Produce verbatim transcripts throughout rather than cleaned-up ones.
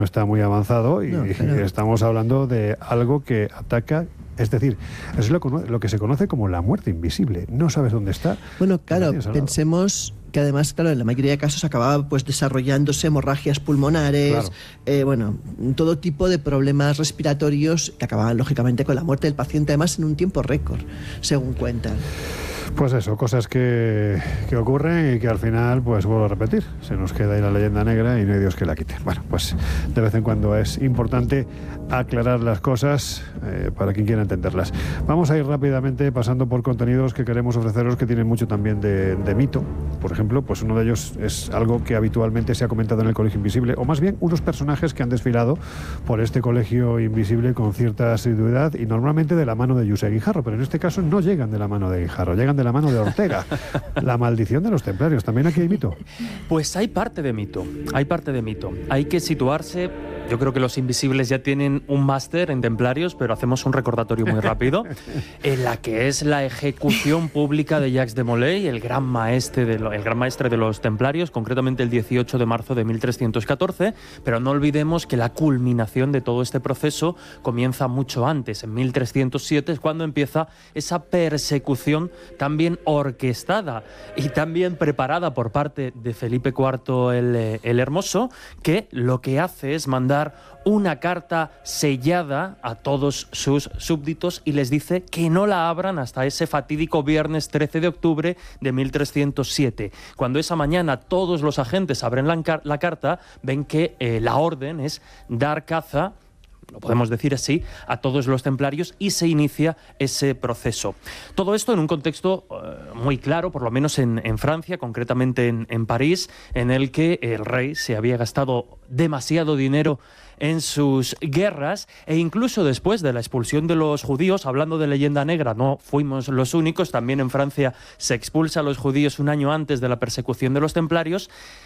no está muy avanzado y, no, pero... y estamos hablando de algo que ataca, es decir, es lo, lo que se conoce como la muerte invisible. No sabes dónde está. Bueno, claro, pensemos que además, claro, en la mayoría de casos acababa pues desarrollándose hemorragias pulmonares, claro. eh, bueno, todo tipo de problemas respiratorios que acababan lógicamente con la muerte del paciente, además en un tiempo récord, según cuentan. Pues eso, cosas que, que ocurren y que al final, pues vuelvo a repetir, se nos queda ahí la leyenda negra y no hay Dios que la quite. Bueno, pues de vez en cuando es importante aclarar las cosas eh, para quien quiera entenderlas. Vamos a ir rápidamente pasando por contenidos que queremos ofreceros que tienen mucho también de, de mito. Por ejemplo, pues uno de ellos es algo que habitualmente se ha comentado en el Colegio Invisible, o más bien unos personajes que han desfilado por este Colegio Invisible con cierta asiduidad y normalmente de la mano de José Guijarro, pero en este caso no llegan de la mano de Guijarro, llegan de de la mano de Ortega. La maldición de los templarios, ¿también aquí hay mito? Pues hay parte de mito, hay parte de mito. Hay que situarse, yo creo que los Invisibles ya tienen un máster en templarios, pero hacemos un recordatorio muy rápido, en la que es la ejecución pública de Jacques de Molay, el gran maestre de, lo, el gran maestre de los templarios, concretamente el dieciocho de marzo de mil trescientos catorce, pero no olvidemos que la culminación de todo este proceso comienza mucho antes, en mil trescientos siete, es cuando empieza esa persecución tan también orquestada y también preparada por parte de Felipe cuarto el, el Hermoso, que lo que hace es mandar una carta sellada a todos sus súbditos y les dice que no la abran hasta ese fatídico viernes trece de octubre de mil trescientos siete. Cuando esa mañana todos los agentes abren la, la carta, ven que eh, la orden es dar caza, lo podemos decir así, a todos los templarios y se inicia ese proceso. Todo esto en un contexto uh, muy claro, por lo menos en, en Francia, concretamente en, en París, en el que el rey se había gastado demasiado dinero en sus guerras e incluso después de la expulsión de los judíos, hablando de leyenda negra, no fuimos los únicos, también en Francia se expulsa a los judíos un año antes de la persecución de los templarios.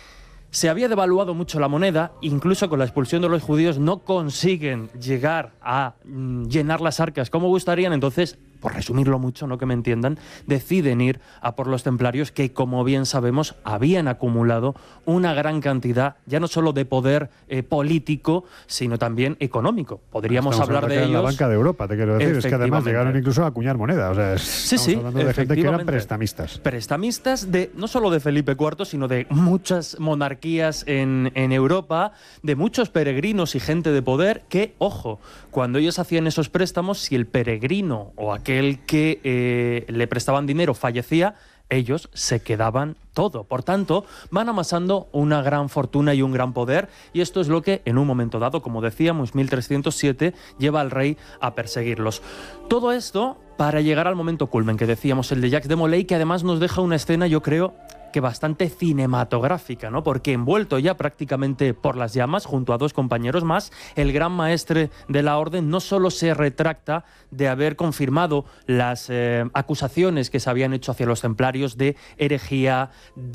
Se había devaluado mucho la moneda, incluso con la expulsión de los judíos no consiguen llegar a mm, llenar las arcas como gustarían, entonces, por resumirlo mucho, no que me entiendan, deciden ir a por los templarios que, como bien sabemos, habían acumulado una gran cantidad, ya no solo de poder eh, político, sino también económico. Podríamos estamos hablar de ellos... en la banca de Europa, te quiero decir, es que además llegaron incluso a acuñar moneda, o sea, es, sí, estamos sí, hablando de gente que eran prestamistas. Prestamistas de, no solo de Felipe cuarto, sino de muchas monarquías en, en Europa, de muchos peregrinos y gente de poder que, ojo, cuando ellos hacían esos préstamos, si el peregrino o aquel que eh, le prestaban dinero fallecía, ellos se quedaban todo. Por tanto, van amasando una gran fortuna y un gran poder, y esto es lo que, en un momento dado, como decíamos, mil trescientos siete, lleva al rey a perseguirlos. Todo esto para llegar al momento culmen que decíamos, el de Jacques de Molay, que además nos deja una escena, yo creo, que bastante cinematográfica, ¿no? Porque envuelto ya prácticamente por las llamas, junto a dos compañeros más, el gran maestre de la orden no solo se retracta de haber confirmado las eh, acusaciones que se habían hecho hacia los templarios de herejía,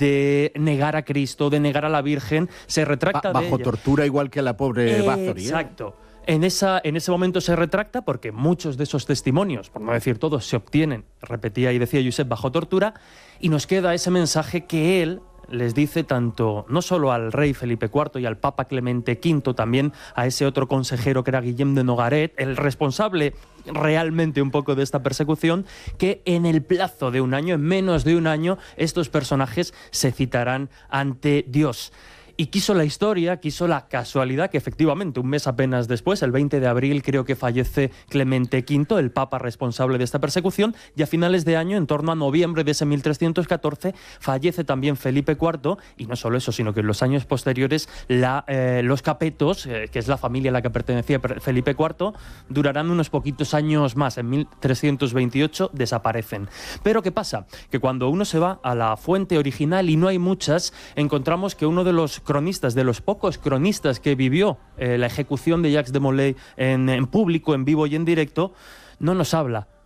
de negar a Cristo, de negar a la Virgen, se retracta ba- de bajo ella. tortura, igual que la pobre Eh, Bathory, ¿eh? Exacto. En, esa, en ese momento se retracta porque muchos de esos testimonios, por no decir todos, se obtienen, repetía y decía Josep, bajo tortura, y nos queda ese mensaje que él les dice tanto, no solo al rey Felipe cuarto y al papa Clemente quinto, también a ese otro consejero que era Guillem de Nogaret, el responsable realmente un poco de esta persecución, que en el plazo de un año, en menos de un año, estos personajes se citarán ante Dios. Y quiso la historia, quiso la casualidad que efectivamente un mes apenas después, el veinte de abril, creo que fallece Clemente quinto, el papa responsable de esta persecución, y a finales de año, en torno a noviembre de ese mil trescientos catorce, fallece también Felipe cuarto, y no solo eso, sino que en los años posteriores la, eh, los Capetos, eh, que es la familia a la que pertenecía Felipe cuarto, durarán unos poquitos años más, en mil trescientos veintiocho desaparecen. Pero ¿qué pasa? Que cuando uno se va a la fuente original, y no hay muchas, encontramos que uno de los cronistas, de los pocos cronistas que vivió eh, la ejecución de Jacques de Molay en, en público, en vivo y en directo, no nos habla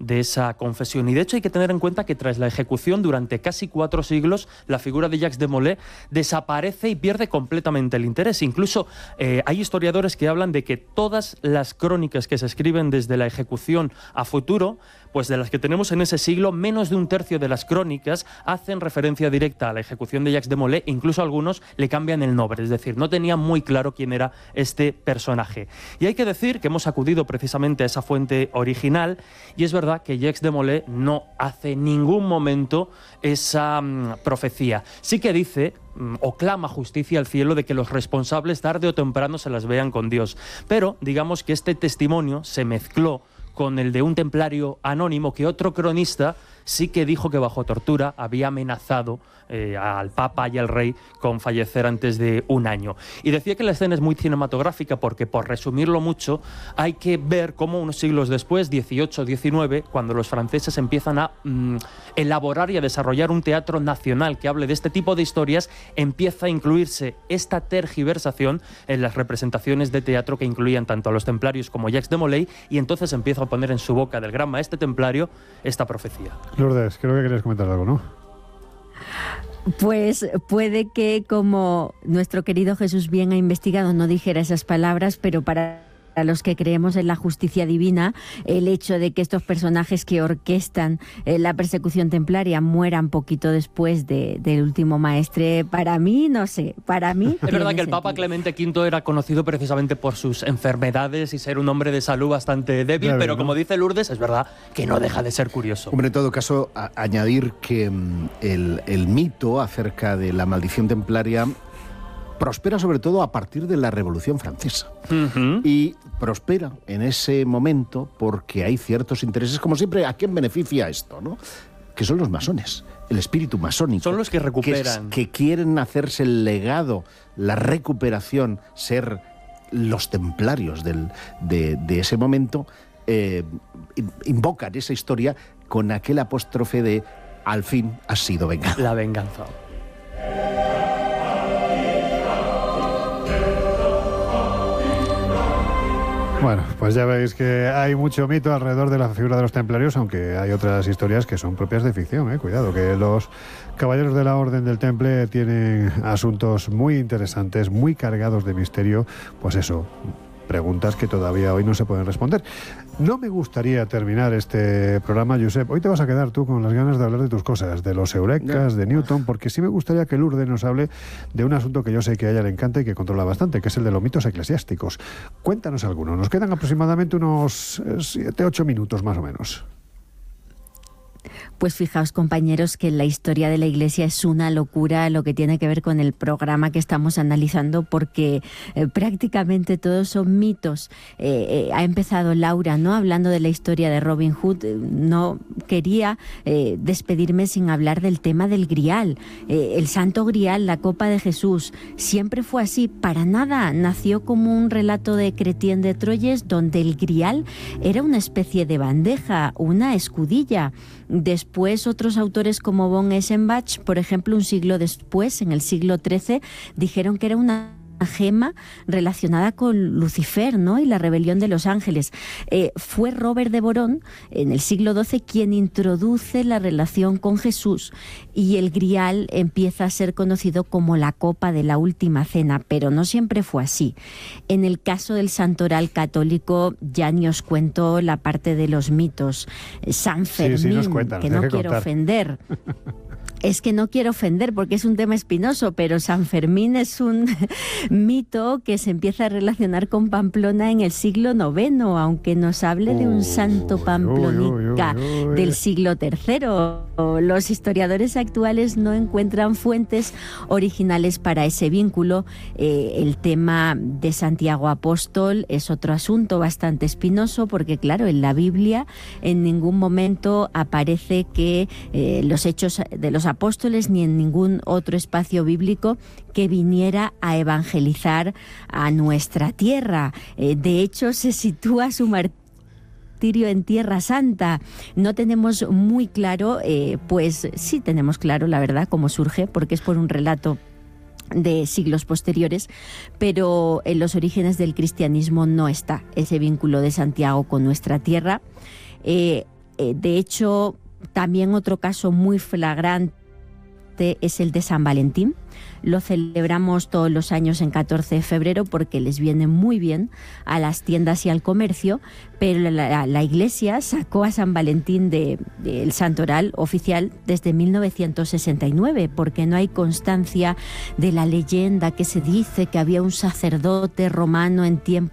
de esa confesión. Y de hecho hay que tener en cuenta que tras la ejecución durante casi cuatro siglos, la figura de Jacques de Molay desaparece y pierde completamente el interés. Incluso eh, hay historiadores que hablan de que todas las crónicas que se escriben desde la ejecución a futuro, pues de las que tenemos en ese siglo, menos de un tercio de las crónicas hacen referencia directa a la ejecución de Jacques de Molay, incluso algunos le cambian el nombre, es decir, no tenían muy claro quién era este personaje. Y hay que decir que hemos acudido precisamente a esa fuente original, y es verdad que Jacques de Molay no hace en ningún momento esa um, profecía. Sí que dice um, o clama justicia al cielo de que los responsables tarde o temprano se las vean con Dios, pero digamos que este testimonio se mezcló con el de un templario anónimo que otro cronista sí que dijo que bajo tortura había amenazado eh, al Papa y al Rey con fallecer antes de un año. Y decía que la escena es muy cinematográfica porque, por resumirlo mucho, hay que ver cómo unos siglos después, dieciocho, diecinueve, cuando los franceses empiezan a mm, elaborar y a desarrollar un teatro nacional que hable de este tipo de historias, empieza a incluirse esta tergiversación en las representaciones de teatro que incluían tanto a los templarios como Jacques de Molay, y entonces empieza a poner en su boca del gran maestre templario esta profecía. Lourdes, creo que querías comentar algo, ¿no? Pues puede que, como nuestro querido Jesús bien ha investigado, no dijera esas palabras, pero para a los que creemos en la justicia divina, el hecho de que estos personajes que orquestan eh, la persecución templaria mueran poquito después de, del último maestre, para mí, no sé, para mí... Es verdad que el Papa Clemente quinto era conocido precisamente por sus enfermedades y ser un hombre de salud bastante débil, ya pero ven, ¿no? Como dice Lourdes, es verdad que no deja de ser curioso. Hombre, en todo caso, a, añadir que mm, el, el mito acerca de la maldición templaria prospera sobre todo a partir de la Revolución Francesa. Uh-huh. Y prospera en ese momento porque hay ciertos intereses, como siempre, ¿a quién beneficia esto, no? Que son los masones, el espíritu masónico. Son los que recuperan. Que, que quieren hacerse el legado, la recuperación, ser los templarios del, de, de ese momento, eh, invocan esa historia con aquel apóstrofe de al fin has sido vengado. La venganza. Bueno, pues ya veis que hay mucho mito alrededor de la figura de los templarios, aunque hay otras historias que son propias de ficción, ¿eh? Cuidado, que los caballeros de la Orden del Temple tienen asuntos muy interesantes, muy cargados de misterio, pues eso, preguntas que todavía hoy no se pueden responder. No me gustaría terminar este programa, Josep. Hoy te vas a quedar tú con las ganas de hablar de tus cosas, de los eurekas, de Newton, porque sí me gustaría que Lourdes nos hable de un asunto que yo sé que a ella le encanta y que controla bastante, que es el de los mitos eclesiásticos. Cuéntanos alguno. Nos quedan aproximadamente unos siete, ocho minutos más o menos. Pues fijaos, compañeros, que la historia de la Iglesia es una locura lo que tiene que ver con el programa que estamos analizando, porque eh, prácticamente todos son mitos. Eh, eh, ha empezado Laura, ¿no?, hablando de la historia de Robin Hood. No quería eh, despedirme sin hablar del tema del Grial. Eh, el Santo Grial, la copa de Jesús, siempre fue así, para nada. Nació como un relato de Chrétien de Troyes, donde el Grial era una especie de bandeja, una escudilla. Después, otros autores como von Eschenbach, por ejemplo, un siglo después, en el siglo trece, dijeron que era una gema relacionada con Lucifer, ¿no?, y la rebelión de los ángeles. Eh, fue Robert de Borón, en el siglo doce, quien introduce la relación con Jesús, y el Grial empieza a ser conocido como la copa de la última cena, pero no siempre fue así. En el caso del santoral católico, ya ni os cuento la parte de los mitos. San Fermín, sí, sí, nos cuentan, que no que quiero contar. ofender. Es que no quiero ofender porque es un tema espinoso, pero San Fermín es un mito que se empieza a relacionar con Pamplona en el siglo noveno, aunque nos hable de un santo pamplonica del siglo tercero. Los historiadores actuales no encuentran fuentes originales para ese vínculo. Eh, el tema de Santiago Apóstol es otro asunto bastante espinoso porque, claro, en la Biblia en ningún momento aparece que eh, los hechos de los apóstoles ni en ningún otro espacio bíblico que viniera a evangelizar a nuestra tierra. Eh, de hecho, se sitúa su martirio en Tierra Santa. No tenemos muy claro, eh, pues sí tenemos claro, la verdad, cómo surge, porque es por un relato de siglos posteriores, pero en los orígenes del cristianismo no está ese vínculo de Santiago con nuestra tierra. Eh, Eh, de hecho, también otro caso muy flagrante es el de San Valentín. Lo celebramos todos los años en catorce de febrero porque les viene muy bien a las tiendas y al comercio, pero la, la, la Iglesia sacó a San Valentín del de, de santoral oficial desde mil novecientos sesenta y nueve, porque no hay constancia de la leyenda que se dice que había un sacerdote romano en tiempos